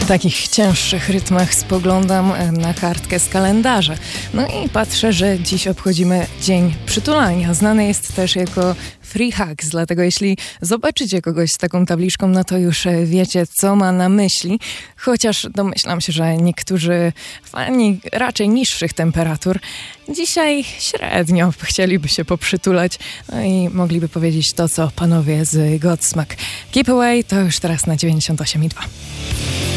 takich cięższych rytmach spoglądam na kartkę z kalendarza. No i patrzę, że dziś obchodzimy Dzień Przytulania. Znany jest też jako Free Hugs, dlatego jeśli zobaczycie kogoś z taką tabliczką, no to już wiecie, co ma na myśli. Chociaż domyślam się, że niektórzy fani raczej niższych temperatur dzisiaj średnio chcieliby się poprzytulać, no i mogliby powiedzieć to, co panowie z Godsmack. Keep Away to już teraz na 98,2.